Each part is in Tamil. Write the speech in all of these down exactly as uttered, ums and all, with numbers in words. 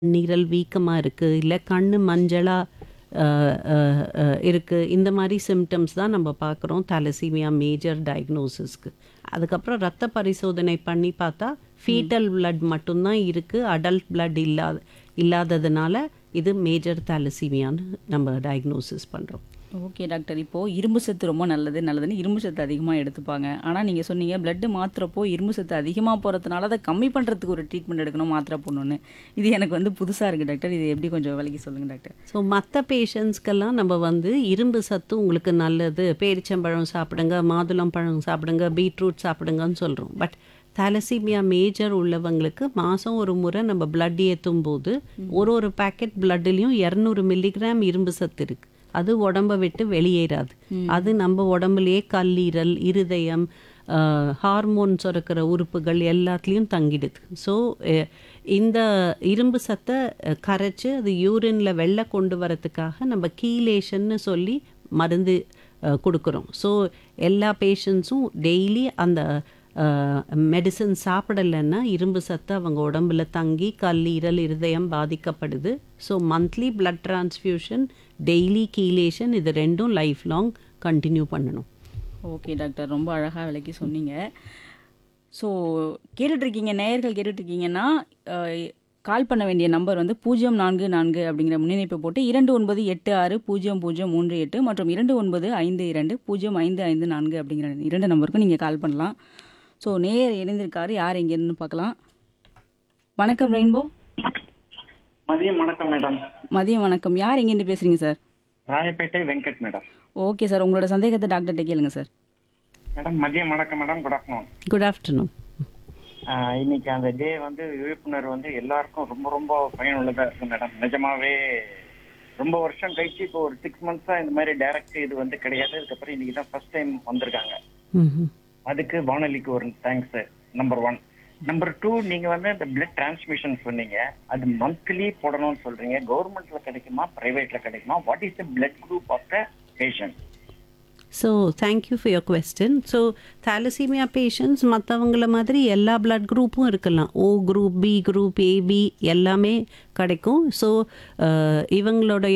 நீரல் வீக்கமா இருக்கு, இல்ல கண்ணு மஞ்சளா அ அ அ இருக்கு. இந்த மாரி சிம்ப்டம்ஸ் தான் நம்ம பார்க்குறோம் தலசீமியா மேஜர் டயக்னோசிஸ்க்கு. அதுக்கப்புறம் ரத்த பரிசோதனை பண்ணி பார்த்தா, ம். ஃபீட்டல் பிளட் மட்டும் தான் இருக்கு. அடல்ட் பிளட் இல்லாத இல்லாததுனால இது மேஜர் தலசீமியான்னு நம்ம டயக்னோசிஸ் பண்றோம். Okay doctor. இப்போ இரும்பு சத்து ரொம்ப நல்லது, நல்லதுன்னு இரும்பு சத்து அதிகமா எடுத்துப்பாங்க. ஆனா நீங்க சொன்னீங்க பிளட் மாத்துறப்போ இரும்பு சத்து அதிகமா போறதுனால அத கம்மி பண்றதுக்கு ஒரு ட்ரீட்மெண்ட் எடுக்கணும், மாத்திரை போடணும்னு. இது எனக்கு வந்து புதுசா இருக்கு டாக்டர். இது எப்படி கொஞ்சம் விளக்கி சொல்லுங்க டாக்டர். ஸோ மற்ற பேஷண்ட்ஸ்க்கெல்லாம் நம்ம வந்து இரும்பு சத்து உங்களுக்கு நல்லது, பேரிச்சம்பழம் சாப்பிடுங்க, மாதுளம்பழம் சாப்பிடுங்க, பீட்ரூட் சாப்பிடுங்கன்னு சொல்கிறோம். பட் தலசீமியா மேஜர் உள்ளவங்களுக்கு மாதம் ஒரு முறை நம்ம பிளட் ஏற்றும் போது ஒரு ஒரு பேக்கெட் பிளட்லேயும் இரநூறு மில்லிகிராம் இரும்பு சத்து இருக்குது. அது உடம்பை விட்டு வெளியேறாது. அது நம்ம உடம்புலையே கல்லீரல், இருதயம், ஹார்மோன் சுரக்கிற உறுப்புகள் எல்லாத்துலேயும் தங்கிடுது. ஸோ இந்த இரும்பு சத்தை கரைச்சி அது யூரினில் வெளில கொண்டு வரத்துக்காக நம்ம கீலேஷன்னு சொல்லி மருந்து கொடுக்குறோம். ஸோ எல்லா பேஷண்ட்ஸும் டெய்லி அந்த மெடிசன் சாப்பிடலைன்னா இரும்பு சத்து அவங்க உடம்புல தங்கி கல்லீரல், இருதயம் பாதிக்கப்படுது. So monthly blood transfusion, daily chelation, இது ரெண்டும் லைஃப் லாங் கண்டினியூ பண்ணணும். Okay doctor. ரொம்ப அழகாக விளக்கி சொன்னீங்க. ஸோ கேட்டுட்ருக்கீங்க, நேயர்கள் கேட்டுட்ருக்கீங்கன்னா கால் பண்ண வேண்டிய நம்பர் வந்து பூஜ்ஜியம் நான்கு நான்கு அப்படிங்கிற முன்னிணைப்பை போட்டு இரண்டு ஒன்பது எட்டு ஆறு பூஜ்ஜியம் பூஜ்ஜியம் மூன்று எட்டு மற்றும் இரண்டு ஒன்பது ஐந்து இரண்டு பூஜ்ஜியம் ஐந்து ஐந்து நான்கு அப்படிங்கிற இரண்டு நம்பருக்கும் நீங்கள் கால் பண்ணலாம். ஸோ நேயர் இணைந்திருக்காரு, யார் எங்கேருந்து பார்க்கலாம். வணக்கம் ரெயின்போ. மதியம் வணக்கம் மேடம். மதியம் வணக்கம். யார் எங்கேருந்து பேசுறீங்க sir? Royapettah Venkat madam. Okay sir, உங்களோட சந்தேகத்தை டாக்டர்கிட்ட கேளுங்க சார். மேடம் மதியம் வணக்கம் madam. Good afternoon. Good afternoon. இன்னைக்கு அந்த டே வந்து விழிப்புணர்வு வந்து எல்லாருக்கும் ரொம்ப ரொம்ப பயனுள்ளதா இருக்கு மேடம். நிஜமாவே ரொம்ப வருஷம் கழிச்சு இப்போ ஒரு சிக்ஸ் மந்த்ஸா இந்த மாதிரி டைரக்ட் இது வந்து கிடையாது. அதுக்கப்புறம் இன்னைக்கு தான் ஃபர்ஸ்ட் டைம் வந்திருக்காங்க. அதுக்கு வானொலிக்கு ஒரு thanks number one. Number two, நீங்க வந்து இந்த பிளட் டிரான்ஸ்மிஷன் சொன்னீங்க, அது மந்த்லி போடணும்னு சொல்றீங்க. கவர்மெண்ட்ல கிடைக்குமா, பிரைவேட்ல கிடைக்குமா? What is the blood group of the patient? So thank you for your question. So thalassaemia patients மற்றவங்கள மாதிரி எல்லா பிளட் குரூப்பும் இருக்கலாம். ஓ குரூப், பி குரூப், ஏபி எல்லாமே கிடைக்கும். ஸோ இவங்களுடைய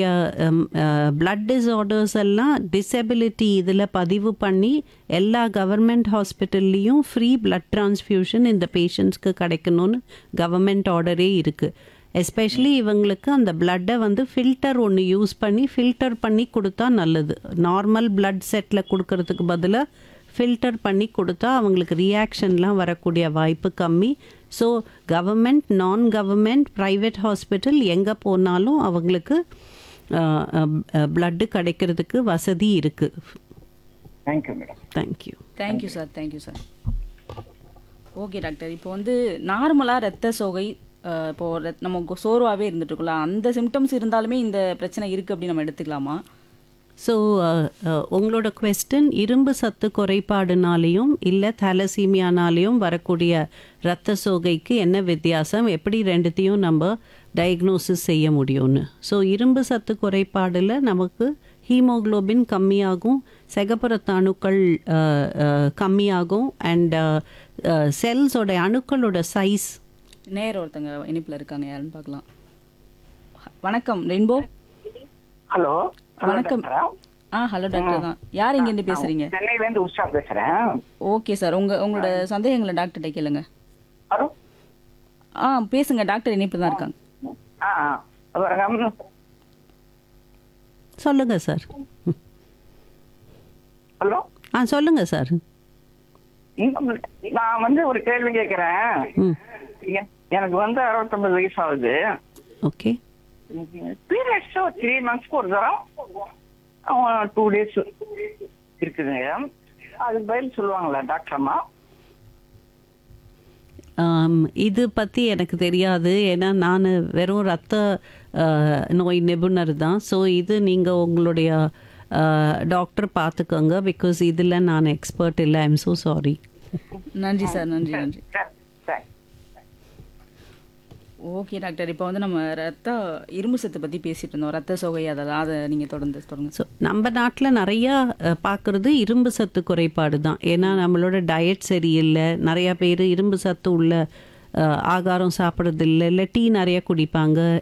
பிளட் டிஸார்டர்ஸ் எல்லாம் டிசபிலிட்டி இதில் பதிவு பண்ணி எல்லா கவர்மெண்ட் ஹாஸ்பிட்டல்லையும் ஃப்ரீ பிளட் டிரான்ஸ்ஃபியூஷன் இந்த பேஷண்ட்ஸ்க்கு கிடைக்கணும்னு கவர்மெண்ட் ஆர்டரே இருக்குது. எஸ்பெஷலி இவங்களுக்கு அந்த பிளட்டை வந்து ஃபில்டர் ஒன்று யூஸ் பண்ணி ஃபில்டர் பண்ணி கொடுத்தா நல்லது. நார்மல் பிளட் செட்டில் கொடுக்கறதுக்கு பதிலாக ஃபில்டர் பண்ணி கொடுத்தா அவங்களுக்கு ரியாக்ஷன்லாம் வரக்கூடிய வாய்ப்பு கம்மி. ஸோ கவர்மெண்ட், நான் கவர்மெண்ட், ப்ரைவேட் ஹாஸ்பிட்டல் எங்கே போனாலும் அவங்களுக்கு பிளட்டு கிடைக்கிறதுக்கு வசதி இருக்குது. Thank you madam. Thank you. Thank you sir. Thank you sir. Okay doctor. இப்போ வந்து நார்மலாக ரத்த சோகை இப்போ நம்ம சோர்வாகவே இருந்துட்டு இருக்கலாம், அந்த சிம்டம்ஸ் இருந்தாலுமே இந்த பிரச்சனை இருக்குது அப்படின்னு நம்ம எடுத்துக்கலாமா? ஸோ உங்களோட குவெஸ்டன் இரும்பு சத்து குறைபாடுனாலையும் இல்லை தலசீமியானாலையும் வரக்கூடிய இரத்த சோகைக்கு என்ன வித்தியாசம், எப்படி ரெண்டுத்தையும் நம்ம டயக்னோசிஸ் செய்ய முடியும்னு. ஸோ இரும்பு சத்து குறைபாடில் நமக்கு ஹீமோக்ளோபின் கம்மியாகும், சிகப்புரத்த அணுக்கள் கம்மியாகும், அண்ட் செல்ஸோட அணுக்களோட சைஸ். நேர் ஒருத்தங்க இனிப்பில் இருக்காங்க, யாருன்னு பார்க்கலாம். வணக்கம் ரெயின்போ. ஹலோ. வணக்கம். ஆ ஹலோ டாக்டர் தான். யார் இங்கேருந்து பேசுறீங்க? சென்னையிலேருந்து உஷா பேசுறேன். ஓகே சார், உங்க உங்களோட சந்தேகங்களை டாக்டர்கிட்ட கேளுங்க. ஹலோ. ஆ பேசுங்க, டாக்டர் இனிப்பு தான் இருக்காங்க. ஆ சொல்லுங்க சார். ஹலோ. ஆ சொல்லுங்க சார். நான் வந்து ஒரு கேள்வி கேட்கிறேன். எனக்கு வந்து அறுபத்தொன்பது வயசு ஆகுது. ஓகே. பீரியட்ஸ் த்ரீ மந்த்ஸ்க்கு ஒரு தரம் டூ டேஸ் இருக்குதுங்க. அது பதில் சொல்லுவாங்களா டாக்டர் அம்மா? இது பற்றி எனக்கு தெரியாது, ஏன்னா நான் வெறும் ரத்த நோய் நிபுணர் தான். ஸோ இது நீங்கள் உங்களுடைய டாக்டர் பார்த்துக்கோங்க, பிகாஸ் இதில் நான் எக்ஸ்பர்ட் இல்லை. I am so sorry. நன்றி சார். நன்றி நன்றி. Okay doctor. இப்போ வந்து நம்ம ரத்த இரும்பு சத்து பற்றி பேசிட்டு இருந்தோம், ரத்த சோகை, அதெல்லாம் அதை நீங்கள் தொடர்ந்து தொடங்க. ஸோ நம்ம நாட்டில் நிறையா பார்க்குறது இரும்பு சத்து குறைபாடு தான். ஏன்னா நம்மளோட டயட் சரியில்லை, நிறையா பேர் இரும்பு சத்து உள்ள ஆகாரம் சாப்பிட்றது இல்லை, இல்லை டீ நிறையா குடிப்பாங்க,